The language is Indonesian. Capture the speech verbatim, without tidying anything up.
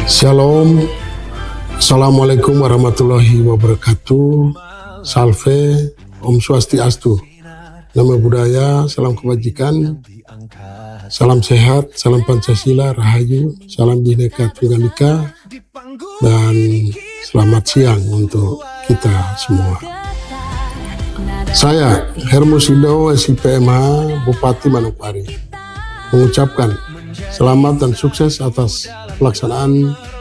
Shalom, Assalamualaikum warahmatullahi wabarakatuh. Salve, Om Swastiastu. Nama budaya, salam kebajikan, salam sehat, salam Pancasila, Rahayu, salam Bhinneka Tunggal Ika, dan selamat siang untuk kita semua. Saya, Hermosindo, S I P M H, Bupati Manokwari, mengucapkan selamat dan sukses atas pelaksanaan